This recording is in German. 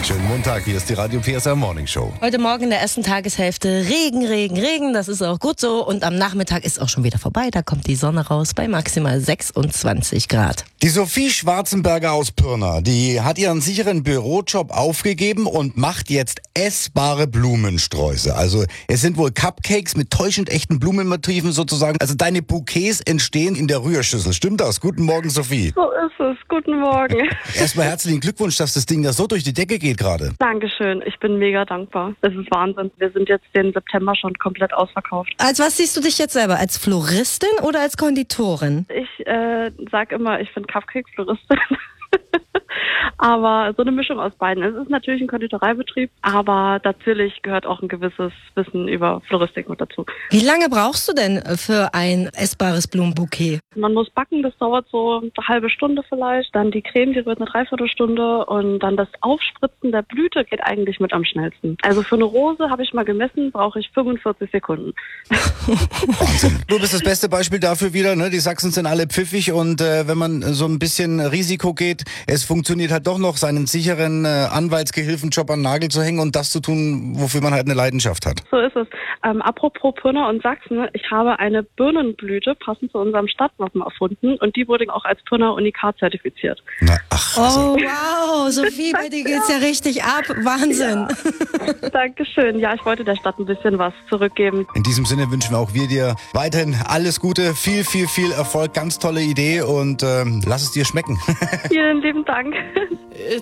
Schönen Montag, hier ist die Radio PSR Morning Show. Heute Morgen in der ersten Tageshälfte Regen, Regen, Regen. Das ist auch gut so. Und am Nachmittag ist auch schon wieder vorbei. Da kommt die Sonne raus bei maximal 26 Grad. Die Sophie Schwarzenberger aus Pirna, die hat ihren sicheren Bürojob aufgegeben und macht jetzt essbare Blumensträuße. Also es sind wohl Cupcakes mit täuschend echten Blumenmotiven sozusagen. Also deine Bouquets entstehen in der Rührschüssel. Stimmt das? Guten Morgen, Sophie. So ist es. Guten Morgen. Erstmal herzlichen Glückwunsch, dass das Ding da so durch die Decke geht gerade. Dankeschön. Ich bin mega dankbar. Es ist Wahnsinn. Wir sind jetzt den September schon komplett ausverkauft. Als was siehst du dich jetzt selber? Als Floristin oder als Konditorin? Ich sag immer, ich bin Cupcake-Floristin. Aber so eine Mischung aus beiden. Es ist natürlich ein Konditoreibetrieb, aber natürlich gehört auch ein gewisses Wissen über Floristik mit dazu. Wie lange brauchst du denn für ein essbares Blumenbouquet? Man muss backen, das dauert so eine halbe Stunde vielleicht. Dann die Creme, die rührt eine Dreiviertelstunde. Und dann das Aufspritzen der Blüte geht eigentlich mit am schnellsten. Also für eine Rose, habe ich mal gemessen, brauche ich 45 Sekunden. Wahnsinn. Du bist das beste Beispiel dafür wieder, ne? Die Sachsen sind alle pfiffig und wenn man so ein bisschen Risiko geht, es funktioniert halt doch noch, seinen sicheren Anwaltsgehilfenjob an den Nagel zu hängen und das zu tun, wofür man halt eine Leidenschaft hat. So ist es. Apropos Pirna und Sachsen, ich habe eine Birnenblüte passend zu unserem Stadtwappen erfunden und die wurde auch als Pirna Unikat zertifiziert. Na, ach, also. Oh, wow, Sophie, bei dir geht's ja richtig ab. Wahnsinn. Ja. Dankeschön. Ja, ich wollte der Stadt ein bisschen was zurückgeben. In diesem Sinne wünschen auch wir dir weiterhin alles Gute, viel, viel, viel Erfolg, ganz tolle Idee und lass es dir schmecken. Vielen lieben Dank.